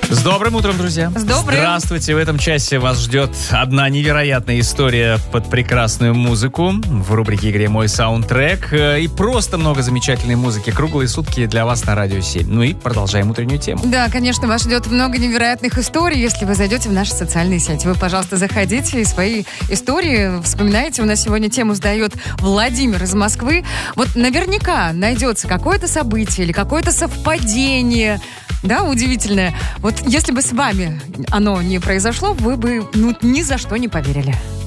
С добрым утром, друзья. С добрым. Здравствуйте. В этом часе вас ждет одна невероятная история под прекрасную музыку в рубрике «Игре мой саундтрек». И просто много замечательной музыки круглые сутки для вас на Радио 7. Ну и продолжаем утреннюю тему. Да, конечно, вас ждет много невероятных историй, если вы зайдете в наши социальные сети. Вы, пожалуйста, заходите и свои истории вспоминайте. У нас сегодня тему сдает Владимир из Москвы. Вот наверняка найдется какое-то событие или какое-то совпадение, да, удивительное. Вот если бы с вами оно не произошло, вы бы ни за что не поверили.